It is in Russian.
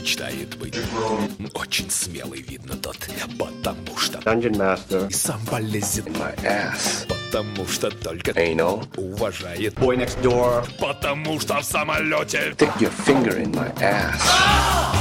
мечтает быть. Очень смелый, видно, тот, потому что Dungeon Master. и сам полезет, In my ass. потому что только Anal. уважает, Boy Next Door. потому что в самолете Stick your finger in my ass.